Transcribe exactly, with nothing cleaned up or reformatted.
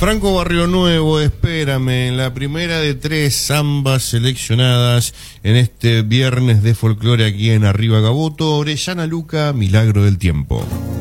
Franco Barrio Nuevo, Espérame, la primera de tres zambas seleccionadas en este viernes de folclore aquí en Arriba Gaboto. Orellana Luca, Milagro del Tiempo.